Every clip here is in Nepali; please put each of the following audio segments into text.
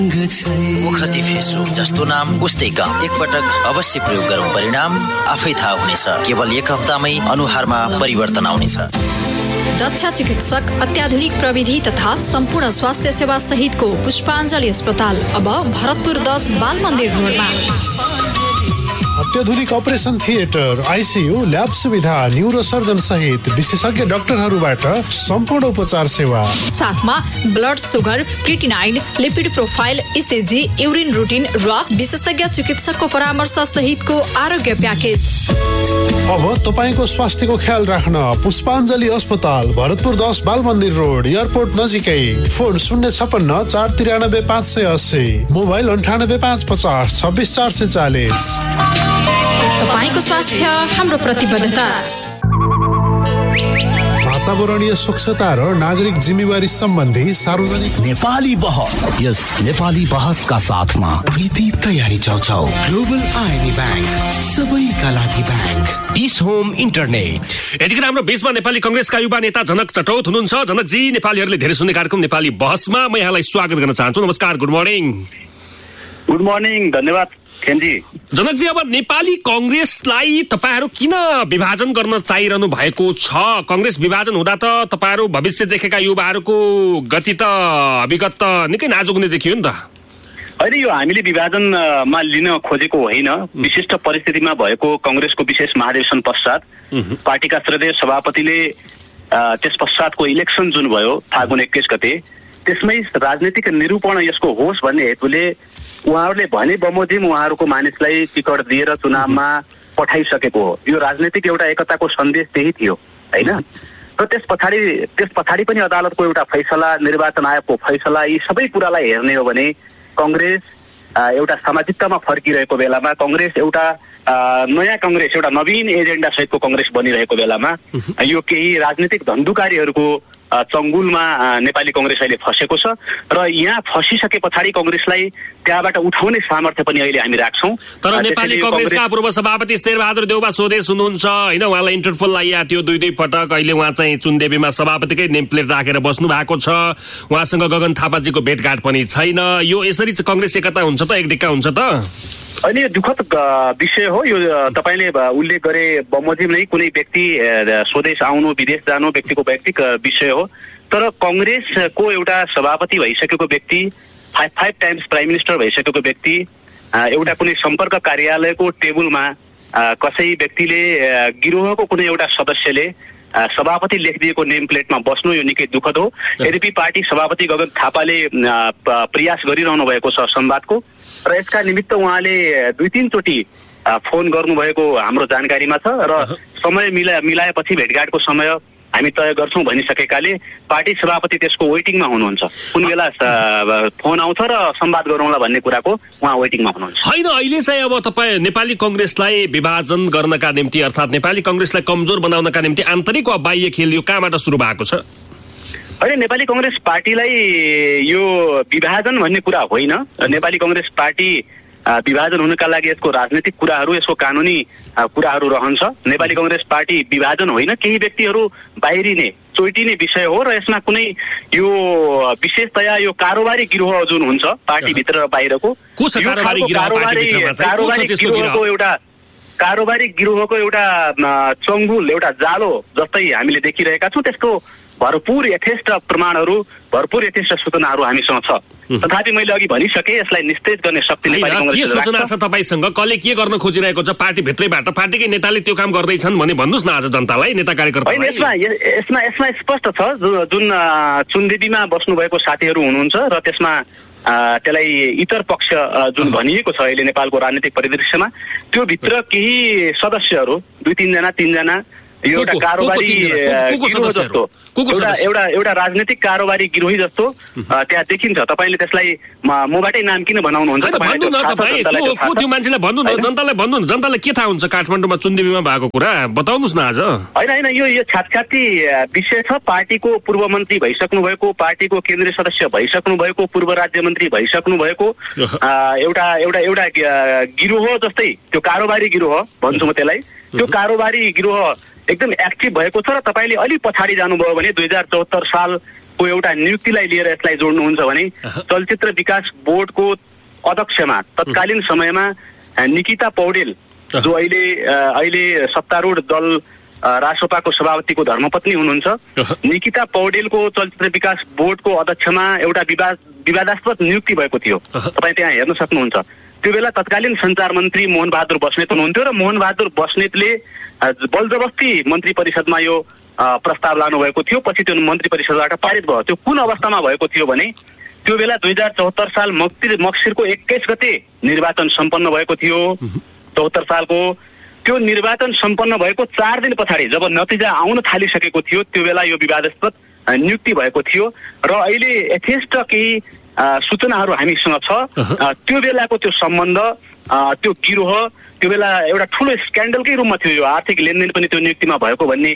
मुखती फेसो जस्तो नाम उस्तै काम एकपटक अवश्य प्रयोग गरौँ, परिणाम आफै थाहा हुनेछ। केवल एक हप्तामै अनुहारमा परिवर्तन आउनेछ। दक्ष चिकित्सक, अत्याधुनिक प्रविधि तथा सम्पूर्ण स्वास्थ्य सेवा सहितको पुष्पाञ्जली अस्पताल अब भरतपुर 10 बाल मन्दिर रोडमा। अत्याधुनिक अपरेसन थिएटर, आइसियू, ल्याब सुविधा, न्युरोसर्जन सहित विशेषज्ञ डाक्टरहरूबाट सम्पूर्ण उपचार सेवा। साथमा blood sugar, creatinine, lipid profile, ECG, urine routine र विशेषज्ञ चिकित्सकको परामर्श सहितको आरोग्य प्याकेज। अब तपाईको स्वास्थ्यको ख्याल राख्न पुष्पाञ्जली अस्पताल, भरतपुर 10 बाल मन्दिर रोड, एयरपोर्ट नजिकै। Phone 056 493 580, mobile 98 550 26 440। तपाईको स्वास्थ्य हाम्रो प्रतिबद्धता। वातावरणीय स्वच्छता र नागरिक जिम्मेवारी सम्बन्धी सार्वजनिक नेपाली बहस। यस नेपाली बहसका साथमा प्रीति तयारी चौचौ, ग्लोबल आइनी ब्याङ्क, सबैका लागि ब्याङ्क, डिस होम इन्टरनेट। यतिखेर हाम्रो बीचमा नेपाली कंग्रेसका युवा नेता जनक चटौथ हुनुहुन्छ। जनकजी, नेपालीहरूले धेरै सुन्ने कार्यक्रम नेपाली बहसमा म यहाँलाई स्वागत गर्न चाहन्छु। नमस्कार, गुड मर्निङ। गुड मर्निङ, धन्यवाद जनकजी। अब नेपाली कंग्रेसलाई तपाईहरू किन विभाजन गर्न चाहिरहनु भएको छ? कंग्रेस विभाजन हुँदा त तपाईहरू भविष्य देखेका युवाहरूको गति त विगत त निकै नाजुक नै देखियो नि त। होइन, यो हामीले विभाजनमा लिन खोजेको होइन। विशिष्ट परिस्थितिमा भएको कंग्रेसको विशेष महाधिवेशन पश्चात पार्टीका श्रद्धेय सभापतिले त्यस पश्चातको इलेक्सन जुन भयो फागुन 21 गते, त्यसमै राजनीतिक निरूपण यसको होस् भन्ने हेतुले उहाँहरूले भने बमोजिम उहाँहरूको मानिसलाई टिकट दिएर चुनावमा पठाइसकेको हो। यो राजनीतिक एउटा एकताको सन्देश त्यही थियो, होइन? र त्यस पछाडि पनि अदालतको एउटा फैसला, निर्वाचन आयोगको फैसला, यी सबै कुरालाई हेर्ने हो भने कंग्रेस एउटा सामाजिकतामा फर्किरहेको बेलामा, कंग्रेस एउटा नयाँ कंग्रेस, एउटा नवीन एजेन्डा सहितको कंग्रेस बनिरहेको बेलामा यो केही राजनीतिक धन्धुकारीहरूको चङ्गुलमा नेपाली कंग्रेस अहिले फसेको छ। र यहाँ फसिसके पछाडि कंग्रेसलाई त्यहाँबाट उठाउने सामर्थ्य पनि अहिले हामी राख्छौँ। तर नेपाली कंग्रेसका पूर्व सभापति शेरबहादुर देउवा स्वदेश हुनुहुन्छ, होइन? उहाँलाई इन्टरपोल आइया थियो 2 पटक। अहिले उहाँ चाहिँ चुनदेवीमा सभापतिकै नेम प्लेट राखेर बस्नु भएको छ। उहाँसँग गगन थापाजीको भेटघाट पनि छैन। यो यसरी चाहिँ कंग्रेस एकता हुन्छ त, एकडिक्का हुन्छ त? अहिले यो दुःखद विषय हो। यो तपाईँले उल्लेख गरे बमोजिम नै कुनै व्यक्ति स्वदेश आउनु, विदेश जानु व्यक्तिको वैयक्तिक विषय हो। तर कंग्रेसको एउटा सभापति भइसकेको व्यक्ति, 5 टाइम्स प्राइम मिनिस्टर भइसकेको व्यक्ति, एउटा कुनै सम्पर्क कार्यालयको टेबलमा कसै व्यक्तिले गिरोहको कुनै एउटा सदस्यले सभापति लेखिदिएको नेम प्लेटमा बस्नु, यो निकै दुःखद हो। यद्यपि पार्टी सभापति गगन थापाले प्रयास गरिरहनु भएको छ संवादको, र यसका निमित्त उहाँले 2-3 चोटि फोन गर्नुभएको हाम्रो जानकारीमा छ। र समय मिलाएपछि भेटघाटको समय हामी तय गर्छौँ भनिसकेकाले पार्टी सभापति त्यसको वेटिङमा हुनुहुन्छ। कुन बेला फोन आउँछ र संवाद गरौँला भन्ने कुराको उहाँ वेटिङमा हुनुहुन्छ। होइन, अहिले चाहिँ अब तपाईँ नेपाली कंग्रेसलाई विभाजन गर्नका निम्ति, अर्थात् नेपाली कंग्रेसलाई कमजोर बनाउनका निम्ति आन्तरिक वा बाह्य खेल यो कहाँबाट सुरु भएको छ? होइन, नेपाली कंग्रेस पार्टीलाई यो विभाजन भन्ने कुरा होइन। नेपाली कंग्रेस पार्टी विभाजन हुनका लागि यसको राजनीतिक कुराहरू, यसको कानुनी कुराहरू रहन्छ। नेपाली कंग्रेस पार्टी विभाजन होइन, केही व्यक्तिहरू बाहिरिने, चोइटिने विषय हो। र यसमा कुनै यो विशेषतया यो कारोबारी गिरोह जुन हुन्छ पार्टीभित्र र बाहिरको, कारोबारी गिरोहको एउटा चङ्गुल, एउटा जालो जस्तै हामीले देखिरहेका छौँ। त्यसको भरपूर यथेष्ट प्रमाणहरू, भरपूर यथेष्ट सूचनाहरू हामीसँग छ। तथापि मैले अघि भनिसके, यसलाई निस्तेज गर्ने शक्ति नेपाली कंग्रेसले के सूचना छ तपाईसँग? कसले के गर्न खोजिरहेको छ पार्टी भित्रैबाट? पार्टीकै नेताले त्यो काम गर्दैछन् भने भन्नुहोस् न आज जनतालाई, नेता कार्यकर्तालाई। यसमा स्पष्ट छ, जुन चुनदेवीमा बस्नुभएको साथीहरू हुनुहुन्छ र त्यसमा त्यसलाई इतर पक्ष जुन भनिएको छ अहिले नेपालको राजनीतिक परिदृश्यमा, त्यो भित्र केही सदस्यहरू 2-3 जना 3 जना यो एउटा कारोबारी गिरोह जस्तो, एउटा राजनीतिक कारोबारी गिरोही जस्तो त्यहाँ देखिन्छ। तपाईँले त्यसलाई मबाटै नाम किन बनाउनुहुन्छ? मान्छेलाई भन्नु न, जनतालाई भन्नु न, जनतालाई के थाहा हुन्छ काठमाडौँमा चुनदेवीमा भएको कुरा? बताउनुहोस् न आज। होइन, यो छाती विषय छ। पार्टीको पूर्व मन्त्री भइसक्नु भएको, पार्टीको केन्द्रीय सदस्य भइसक्नु भएको, पूर्व राज्य मन्त्री भइसक्नु भएको एउटा गिरोह जस्तै, त्यो कारोबारी गिरोह भन्छु म त्यसलाई। त्यो कारोबारी गिरोह एकदम एक्टिभ भएको छ। र तपाईँले अलि पछाडि जानुभयो भने 2074 सालको को एउटा नियुक्तिलाई लिएर यसलाई जोड्नुहुन्छ भने चलचित्र विकास बोर्डको अध्यक्षमा तत्कालीन समयमा निकिता पौडेल जो अहिले सत्तारूढ दल रासोपाको सभापतिको धर्मपत्नी हुनुहुन्छ, निकिता पौडेलको चलचित्र विकास बोर्डको अध्यक्षमा एउटा विवादास्पद नियुक्ति भएको थियो। तपाईँ त्यहाँ हेर्न सक्नुहुन्छ। त्यो बेला तत्कालीन सञ्चार मन्त्री मोहन बहादुर बस्नेत हुनुहुन्थ्यो र मोहन बहादुर बस्नेतले बलजबस्ती मन्त्री परिषदमा यो प्रस्ताव लानुभएको थियो। पछि त्यो मन्त्री परिषदबाट पारित भयो। त्यो कुन अवस्थामा भएको थियो भने त्यो बेला 2074 साल मक्सिरको 21 गते निर्वाचन सम्पन्न भएको थियो। 74 सालको त्यो निर्वाचन सम्पन्न भएको 4 दिन पछाडि जब नतिजा आउन थालिसकेको थियो त्यो बेला यो विवादास्पद नियुक्ति भएको थियो र अहिले यथेष्ट केही सूचनाहरू हामीसँग छ। त्यो बेलाको त्यो सम्बन्ध, त्यो गिरोह त्यो बेला एउटा ठुलो स्क्यान्डलकै रूपमा थियो। यो आर्थिक लेनदेन पनि त्यो नियुक्तिमा भएको भन्ने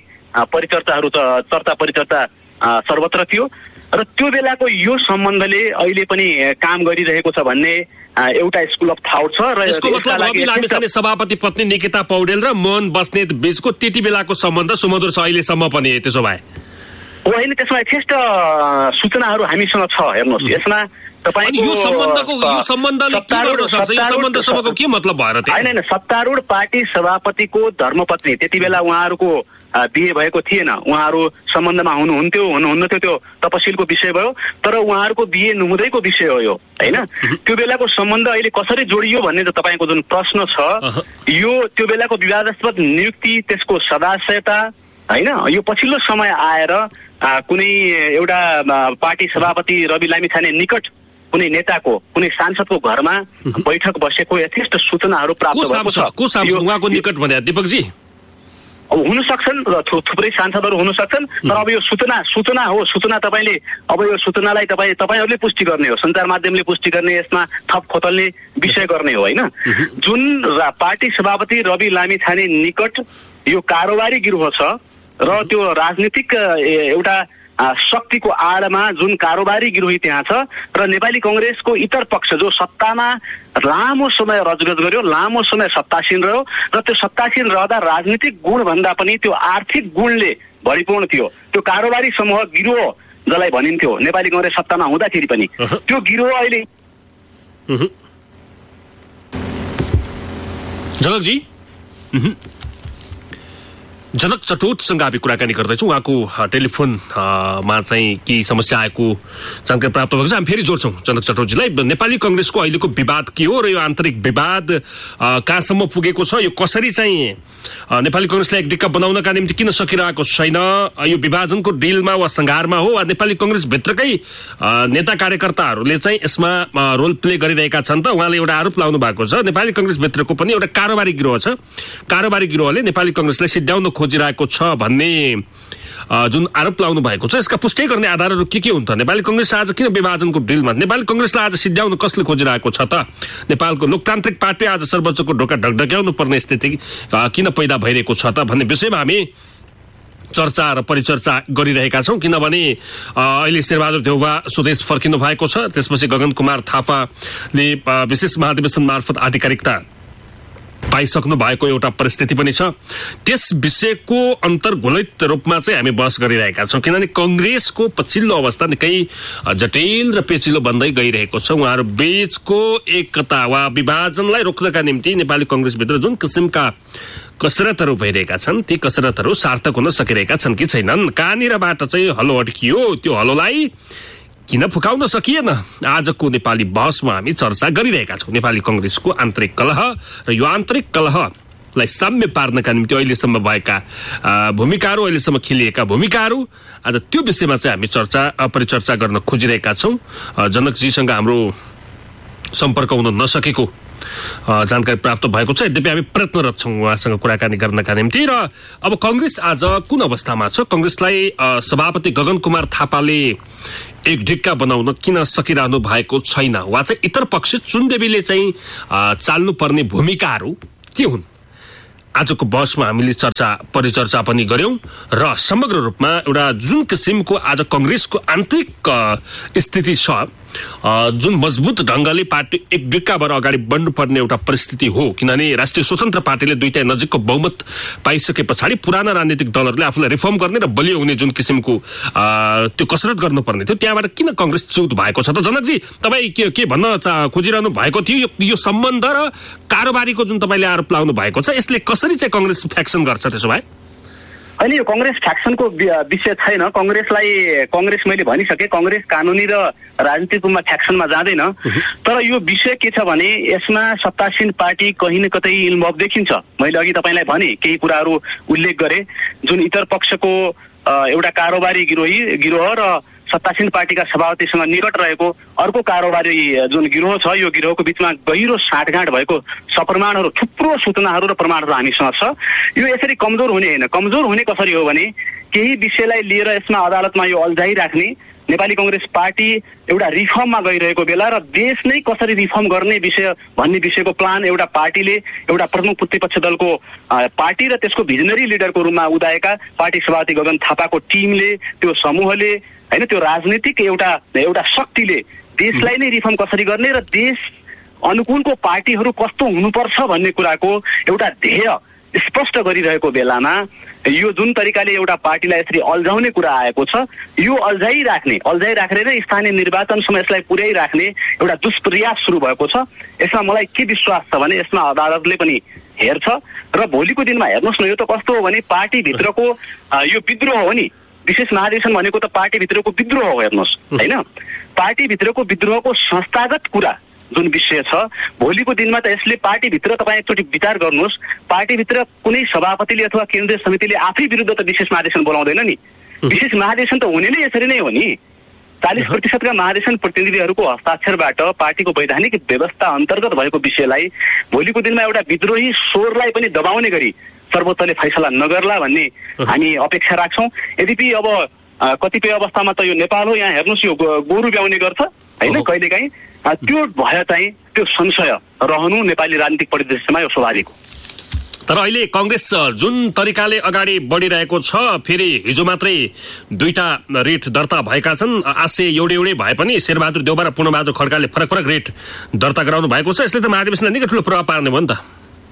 चर्चा परिचर्चा सर्वत्र थियो र त्यो बेलाको यो सम्बन्धले अहिले पनि काम गरिरहेको छ भन्ने एउटा स्कुल अफ थॉट छ र यसको मतलब रवि लामिछाने सभापति पत्नी निकिता पौडेल र मोहन बस्नेत बीचको त्यति बेलाको सम्बन्ध सुमधुर छ अहिलेसम्म पनि। त्यसो भए होइन, त्यसमा यथेष्ट सूचनाहरू हामीसँग छ। हेर्नुहोस्, यसमा तपाईको यो सम्बन्धले के गर्न सक्छ? यो सम्बन्धसम्मको के मतलब भएर त्यो? हैन, सत्तारूढ पार्टी सभापतिको धर्मपत्नी, त्यति बेला उहाँहरूको बिहे भएको थिएन। उहाँहरू सम्बन्धमा हुनुहुन्थ्यो, त्यो तपसिलको विषय भयो, तर उहाँहरूको बिहे नहुँदैको विषय हो यो, हैन? त्यो बेलाको सम्बन्ध अहिले कसरी जोडियो भन्ने त तपाईँको जुन प्रश्न छ, यो त्यो बेलाको विवादास्पद नियुक्ति, त्यसको सदाशयता, हैन, यो पछिल्लो समय आएर कुनै एउटा पार्टी सभापति रवि लामिछाने निकट कुनै नेताको, कुनै सांसदको घरमा बैठक बसेको यथेष्ट सूचनाहरू प्राप्त भएको छ। को सांसद उहाँको निकट भने दीपकजी? हुन सक्छन्, थुप्रै सांसदहरू हुन सक्छन्, तर अब यो सूचना हो। सूचना तपाईँले अब यो सूचनालाई तपाईँहरूले पुष्टि गर्ने हो, सञ्चार माध्यमले पुष्टि गर्ने, यसमा थप खोतल्ने विषय गर्ने हो, होइन? जुन पार्टी सभापति रवि लामिछाने निकट यो कारोबारी गिरोह छ र त्यो राजनीतिक एउटा शक्तिको आडमा जुन कारोबारी गिरोही त्यहाँ छ र नेपाली कांग्रेसको इतर पक्ष जो सत्तामा लामो समय रजगज गर्यो, लामो समय सत्तासीन रह्यो र त्यो सत्तासीन रहँदा राजनीतिक गुण भन्दा पनि त्यो आर्थिक गुणले भरिपूर्ण थियो। त्यो कारोबारी समूह गिरोह जसलाई भनिन्थ्यो नेपाली कांग्रेस सत्तामा हुँदाखेरि पनि, त्यो गिरोह अहिले जनकजी जनक चटोटसँग हामी कुराकानी गर्दैछौँ। उहाँको टेलिफोनमा चाहिँ के समस्या आएको जानकारी प्राप्त भएको छ। हामी फेरि जोड्छौँ जनक चटोटजीलाई। नेपाली कांग्रेसको अहिलेको विवाद के हो र यो आन्तरिक विवाद कहाँसम्म पुगेको छ? यो कसरी चाहिँ नेपाली कांग्रेसलाई एक डिक्का बनाउनका निम्ति किन सकिरहेको छैन? यो विभाजनको डिलमा वा सङ्घारमा हो वा नेपाली कांग्रेसभित्रकै नेता कार्यकर्ताहरूले चाहिँ यसमा रोल प्ले गरिरहेका छन् त? उहाँले एउटा आरोप लाउनु भएको छ, नेपाली कांग्रेसभित्रको पनि एउटा कारोबारी गिरोह छ, कारोबारी गिरोहले नेपाली कांग्रेसलाई सिद्ध्याउन खोजिरहेको छ भन्ने जुन आरोप लाउनु भएको छ, यसका पुष्टि गर्ने आधारहरू के हुन् त? नेपाली कांग्रेस आज किन विभाजनको डिलमा? नेपाली कांग्रेसलाई आज सिद्ध्याउन कसले खोजिरहेको छ त? नेपालको लोकतान्त्रिक पार्टी आज सर्वोच्चको ढोका ढकढक्याउनु पर्ने स्थिति किन पैदा भइरहेको छ त भन्ने विषयमा हामी चर्चा र परिचर्चा गरिरहेका छौँ। किनभने अहिले शेरबहादुर देउवा स्वदेश फर्किनु भएको छ, त्यसपछि गगन कुमार थापाले विशेष महाधिवेशन मार्फत आधिकारिकता पाइसक्नु भएको एउटा परिस्थिति पनि छ। त्यस विषयको अन्तर्घोलित रूपमा चाहिँ हामी बहस गरिरहेका छौँ, किनभने कांग्रेसको पछिल्लो अवस्था निकै जटिल र पेचिलो बन्दै गइरहेको छ। उहाँहरू बीचको एकता वा विभाजनलाई रोक्नका निम्ति नेपाली कांग्रेसभित्र जुन किसिमका कसरतहरू भइरहेका छन्, ती कसरतहरू सार्थक हुन सकिरहेका छन् कि छैनन्? कहाँनिरबाट चाहिँ हलो अड्कियो, त्यो हलोलाई किन फुकाउन सकिएन? आजको नेपाली बहसमा हामी चर्चा गरिरहेका छौँ। नेपाली कांग्रेसको आन्तरिक कलह र यो आन्तरिक कलहलाई साम्य पार्नका निम्ति अहिलेसम्म भएका भूमिकाहरू, अहिलेसम्म खेलिएका भूमिकाहरू, आज त्यो विषयमा चाहिँ हामी परिचर्चा गर्न खोजिरहेका छौँ। जनकजीसँग हाम्रो सम्पर्क हुन नसकेको जानकारी प्राप्त भएको छ, यद्यपि हामी प्रयत्नरत छौँ उहाँसँग कुराकानी गर्नका निम्ति। र अब कांग्रेस आज कुन अवस्थामा छ? कांग्रेसलाई सभापति गगन कुमार थापाले एक ढिक्का बनाउन किन सकिरहनु भएको छैन? वा चाहिँ इतर पक्ष चुनदेवीले चाहिँ चाल्नुपर्ने भूमिकाहरू के हुन्? आजको बहसमा हामीले परिचर्चा पनि गर्यौं र समग्र रूपमा एउटा जुन किसिमको आज कांग्रेसको आन्तरिक स्थिति छ, जुन मजबुत ढंगले पार्टी एक डिक्का भएर अगाडि बढ्नुपर्ने एउटा परिस्थिति हो, किनभने राष्ट्रिय स्वतन्त्र पार्टीले दुईटा नजिकको बहुमत पाइसके पछाडि पुराना राजनीतिक दलहरूले आफूलाई रिफर्म गर्ने र बलियो हुने जुन किसिमको त्यो कसरत गर्नुपर्ने थियो, त्यहाँबाट किन कांग्रेस च्युत भएको छ त? जनकजी, तपाईँ के भन्न खोजिरहनु भएको थियो? यो सम्बन्ध र कारोबारीको जुन तपाईँले आरोप लाउनु भएको छ, यसले कसरी चाहिँ कांग्रेस फ्याक्सन गर्छ त्यसो भए? अहिले यो कांग्रेस फ्याक्सनको विषय छैन। कांग्रेस मैले भनिसके, कांग्रेस कानुनी र राजनीतिक रूपमा फ्याक्सनमा जाँदैन। तर यो विषय के छ भने यसमा सत्तासीन पार्टी कहीँ न कतै इन्भल्भ देखिन्छ। मैले अघि तपाईँलाई भने केही कुराहरू उल्लेख गरे, जुन इतर पक्षको एउटा कारोबारी गिरोह र सत्तासीन पार्टीका सभापतिसँग निकट रहेको अर्को कारोबारी जुन गिरोह छ, यो गिरोहको बीचमा गहिरो साँठगाँठ भएको सप्रमाणहरू, थुप्रो सूचनाहरू र प्रमाणहरू हामीसँग छ। यो यसरी कमजोर हुने होइन। कमजोर हुने कसरी हो भने केही विषयलाई लिएर यसमा अदालतमा यो अल्झाइराख्ने, नेपाली कांग्रेस पार्टी एउटा रिफर्ममा गइरहेको बेला र देश नै कसरी रिफर्म गर्ने भन्ने विषयको प्लान एउटा पार्टीले, एउटा प्रमुख प्रतिपक्ष दलको पार्टी र त्यसको भिजनरी लिडरको रूपमा उदाएका पार्टी सभापति गगन थापाको टिमले, त्यो समूहले, हैन, त्यो राजनीतिक एउटा शक्तिले देशलाई नै रिफर्म कसरी गर्ने र देश अनुकूलको पार्टीहरू कस्तो हुनुपर्छ भन्ने कुराको एउटा ध्येय स्पष्ट गरिरहेको बेलामा यो जुन तरिकाले एउटा पार्टीलाई यसरी अल्झाउने कुरा आएको छ, यो अल्झाइराख्ने नै स्थानीय निर्वाचनसम्म यसलाई पुर्याइराख्ने एउटा दुष्प्रयास सुरु भएको छ। यसमा मलाई के विश्वास छ भने यसमा अदालतले पनि हेर्छ र भोलिको दिनमा हेर्नुहोस् न, यो त कस्तो हो भने पार्टीभित्रको यो विद्रोह हो नि। विशेष महाधिवेशन भनेको त पार्टीभित्रको विद्रोह हो, हेर्नुहोस्, होइन? पार्टीभित्रको विद्रोहको संस्थागत कुरा जुन विषय छ, भोलिको दिनमा त यसले पार्टीभित्र, तपाईँ एकचोटि विचार गर्नुहोस्, पार्टीभित्र कुनै सभापतिले अथवा केन्द्रीय समितिले आफै विरुद्ध त विशेष महाधिवेशन बोलाउँदैन नि। विशेष महाधिवेशन त हुने नै यसरी नै हो नि। 40% महाधिवेशन प्रतिनिधिहरूको हस्ताक्षरबाट पार्टीको वैधानिक व्यवस्था अन्तर्गत भएको विषयलाई भोलिको दिनमा एउटा विद्रोही स्वरलाई पनि दबाउने गरी सर्वोच्चले फैसला नगर्ला भन्ने हामी अपेक्षा राख्छौँ। यद्यपि अब कतिपय अवस्थामा त यो नेपाल हो, यहाँ हेर्नुहोस्, यो गोरु ब्याउने गर्छ, होइन, कहिलेकाहीँ त्यो भए चाहिँ त्यो संशय रहनु नेपाली राजनीतिक परिदृश्यमा यो स्वाभाविक हो। तर अहिले कांग्रेस जुन तरिकाले अगाडि बढिरहेको छ, फेरि हिजो मात्रै दुईटा रेट दर्ता भएका छन्। आशय एउटै भए पनि शेरबहादुर देउवा र पूर्णबहादुर खड्काले फरक रेट दर्ता गराउनु भएको छ। यसले त महाधिवेशनलाई निकै ठुलो प्रभाव पार्ने भयो नि त।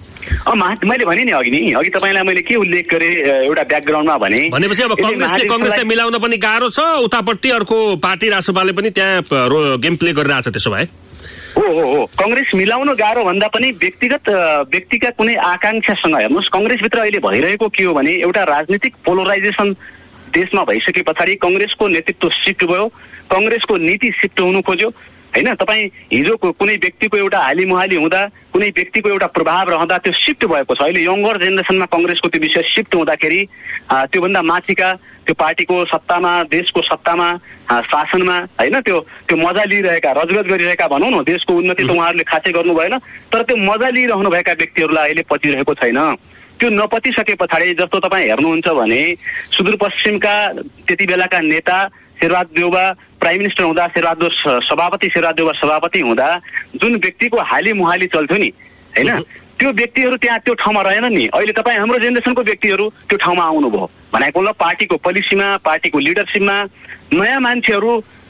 मैले भने नि अघि तपाईँलाई मैले के उल्लेख गरेँ एउटा ब्याकग्राउन्डमा भनेपछि अब कांग्रेसलाई मिलाउन पनि गाह्रो छ, उतापट्टि अर्को पार्टी रासपाले पनि त्यहाँ गेम प्ले गरिरहेछ। त्यसो भए हो कांग्रेस मिलाउन गाह्रो भन्दा पनि व्यक्तिका कुनै आकांक्षासँग हेर्नुहोस्, कांग्रेसभित्र अहिले भइरहेको के हो भने एउटा राजनीतिक पोलराइजेसन देशमा भइसके पछाडि कांग्रेसको नेतृत्व सिफ्ट भयो, कांग्रेसको नीति सिफ्ट हुनु खोज्यो, होइन? तपाईँ हिजो कुनै व्यक्तिको एउटा हालीमुहाली हुँदा, कुनै व्यक्तिको एउटा प्रभाव रहँदा त्यो सिफ्ट भएको छ। अहिले यङ्गर जेनेरेसनमा कांग्रेसको त्यो विषय सिफ्ट हुँदाखेरि त्योभन्दा माथिका त्यो पार्टीको सत्तामा, देशको सत्तामा, शासनमा, होइन, त्यो मजा लिइरहेका, रजगज गरिरहेका भनौँ न, देशको उन्नति त उहाँहरूले खासै गर्नु भएन, तर त्यो मजा लिइरहनुभएका व्यक्तिहरूलाई अहिले पचिरहेको छैन। त्यो नपचिसके पछाडि जस्तो तपाईँ हेर्नुहुन्छ भने सुदूरपश्चिमका त्यति बेलाका नेता शेरबहादुर देउवा प्राइम मिनिस्टर हुँदा, शेरबहादुर देउवा सभापति हुँदा जुन व्यक्तिको हालीमुहाली चल्थ्यो नि, होइन, त्यो व्यक्तिहरू त्यहाँ त्यो ठाउँमा रहेन नि। अहिले तपाईँ हाम्रो जेनेरेसनको व्यक्तिहरू त्यो ठाउँमा आउनुभयो भनेको ल, पार्टीको पोलिसीमा, पार्टीको लिडरसिपमा नयाँ मान्छेहरू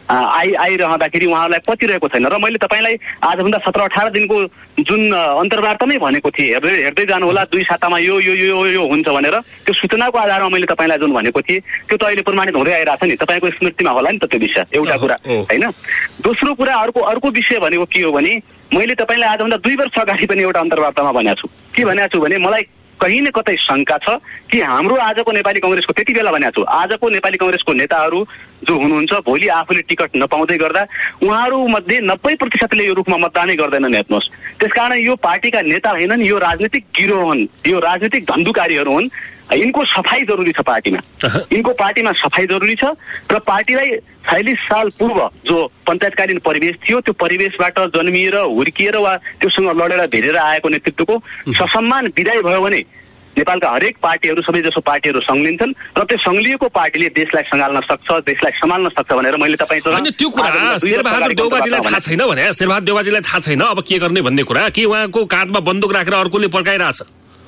आइरहँदाखेरि उहाँहरूलाई पचिरहेको छैन। र मैले तपाईँलाई आजभन्दा 17-18 दिनको जुन अन्तर्वार्तामै भनेको थिएँ, हेर्दै जानु होला, 2 सातामा यो हुन्छ भनेर, त्यो सूचनाको आधारमा मैले तपाईँलाई जुन भनेको थिएँ त्यो त अहिले प्रमाणित हुँदै आइरहेछ नि। तपाईँको स्मृतिमा होला नि त त्यो विषय, एउटा कुरा, होइन? दोस्रो कुरा अर्को विषय भनेको के हो भने मैले तपाईँलाई आजभन्दा 2 वर्ष अगाडि पनि एउटा अन्तर्वार्तामा भनेको छु। के भनेको छु भने मलाई कहीँ न कतै शङ्का छ कि हाम्रो आजको नेपाली कांग्रेसको, त्यति बेला भनेको छु, आजको नेपाली कांग्रेसको नेताहरू जो हुनुहुन्छ भोलि आफूले टिकट नपाउँदै गर्दा उहाँहरू मध्ये 90%ले यो रूपमा मतदानै गर्दैनन्, हेर्नुहोस्। त्यसकारण यो पार्टीका नेता होइनन्, यो राजनीतिक गिरोह हुन्, यो राजनीतिक धन्धुकारीहरू हुन्। यिनको सफाई जरुरी छ पार्टीमा, यिनको पार्टीमा सफाई जरुरी छ र पार्टीलाई 46 साल पूर्व जो पञ्चायतकालीन परिवेश थियो त्यो परिवेशबाट जन्मिएर हुर्किएर वा त्योसँग लडेर भिडेर आएको नेतृत्वको ससम्मान विदाय भयो भने नेपालका हरेक पार्टीहरू, सबैजसो पार्टीहरू संलिन्छन् र त्यो संलिएको पार्टीले देशलाई सँगाल्न सक्छ, देशलाई सम्हाल्न सक्छ भनेर मैले तपाईँसँग त्यो कुरा शेरबहादुर देउवाजीलाई थाहा छैन भने, शेरबहादुर देउवाजीलाई थाहा छैन अब के गर्ने भन्ने कुरा, कि उहाँको काँधमा बन्दुक राखेर अर्कोले पड्काइरहेछ?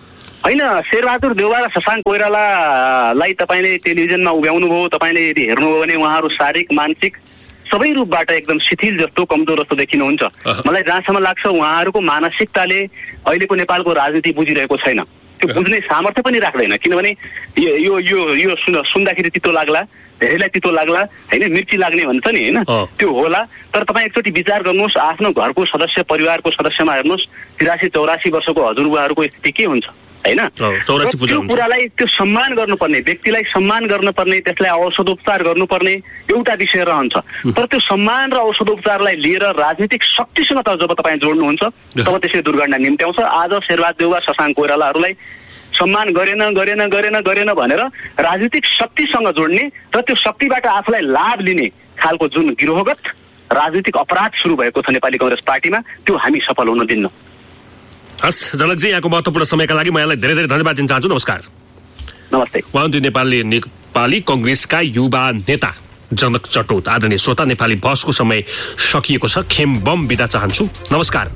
होइन, शेरबहादुर देउवा र शशाङ्क कोइरालालाई तपाईँले टेलिभिजनमा उभ्याउनु भयो, तपाईँले यदि हेर्नुभयो भने उहाँहरू शारीरिक मानसिक सबै रूपबाट एकदम शिथिल जस्तो कमजोर जस्तो देखिनुहुन्छ। मलाई जहाँसम्म लाग्छ उहाँहरूको मानसिकताले अहिलेको नेपालको राजनीति बुझिरहेको छैन, त्यो बुझ्ने सामर्थ्य पनि राख्दैन। किनभने यो यो यो सुन्दाखेरि तितो लाग्ला, धेरैलाई तितो लाग्ला होइन, मिर्ची लाग्ने भन्छ नि होइन, त्यो होला। तर तपाईँ एकचोटि विचार गर्नुहोस्, आफ्नो घरको सदस्य परिवारको सदस्यमा हेर्नुहोस्, 83-84 वर्षको हजुरबुवाहरूको स्थिति के हुन्छ होइन। त्यो कुरालाई त्यो सम्मान गर्नुपर्ने, व्यक्तिलाई सम्मान गर्नुपर्ने, त्यसलाई औषधोपचार गर्नुपर्ने एउटा विषय रहन्छ। तर त्यो सम्मान र औषधोपचारलाई लिएर राजनीतिक शक्तिसँग त जब तपाईँ जोड्नुहुन्छ तब त्यसले दुर्घटना निम्त्याउँछ। आज शेरबहादुर देउवा शशाङ्क कोइरालाहरूलाई सम्मान गरेन भनेर राजनीतिक शक्तिसँग जोड्ने र त्यो शक्तिबाट आफूलाई लाभ लिने खालको जुन गिरोहगत राजनीतिक अपराध सुरु भएको छ नेपाली कांग्रेस पार्टीमा, त्यो हामी सफल हुन दिन्न। हस् जनकजी, यहाँको महत्त्वपूर्ण समयका लागि म यहाँलाई धेरै धेरै धन्यवाद दिन चाहन्छु। नमस्कार। नमस्ते। उहाँ नेपाली कांग्रेसका युवा नेता जनक चटोत। आदरणीय श्रोता, नेपाली बसको समय सकिएको छ, खेम बम बिदा चाहन्छु। नमस्कार।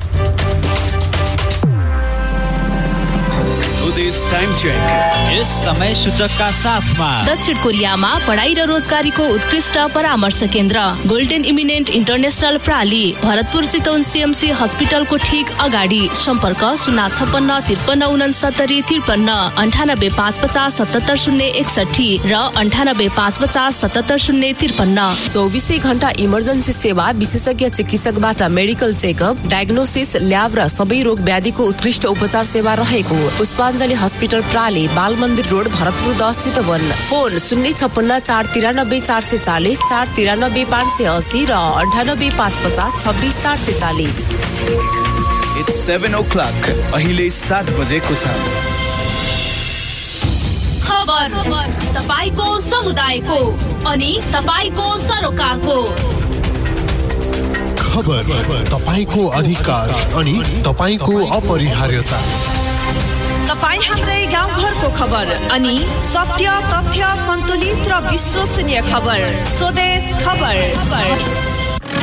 टाइम चेक यस समय सूचकका साथमा दक्षिण कोरियामा पढाइ र रोजगारीको उत्कृष्ट परामर्श केन्द्र golden eminent international प्राली, Bharatpur Chitwan CMC हस्पिटलको ठीक अगाडि। सम्पर्क 056-53-69-63-53, 98-550-77-061 र 98-550-77-053। 24 घण्टा इमर्जेन्सी सेवा, विशेषज्ञ चिकित्सकबाट मेडिकल चेकअप, डायग्नोसिस, ल्याब र सबै रोग व्याधिको उत्कृष्ट उपचार सेवा रहेको पुष्पाञ्जली हस्पिटल प्राली, बाल मन्दिर रोड, भरतपुर 10 चितवन। फोन 056-493-440, 493-580 र 98-550-26-440। It's 7 o'clock. अहिले 7 बजेको छ। खबर तपाईको समुदायको अनि तपाईको सरोकारको। खबर तपाईको अधिकार अनि तपाईको अपरिहार्यता। तपाईँ हाम्रै गाउँघरको खबर अनि सत्य, तथ्य, सन्तुलित र विश्वसनीय खबर। स्वदेश खबर।